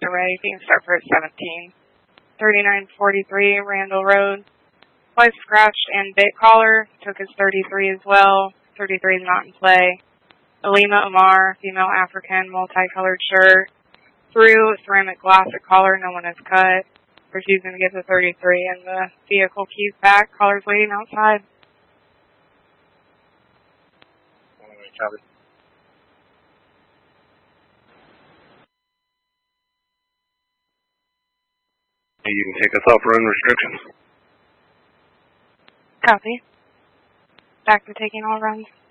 away. You can start for 17. 3943 Randall Road. Twice scratched and bit collar. Took his 33 as well. 33 is not in play. Alima Omar, female African, multicolored shirt. Through ceramic glass at collar, no one has cut. Refusing to get the 33 and the vehicle keys back. Caller's waiting outside. Copy. You can take us off run restrictions. Copy. Back to taking all runs.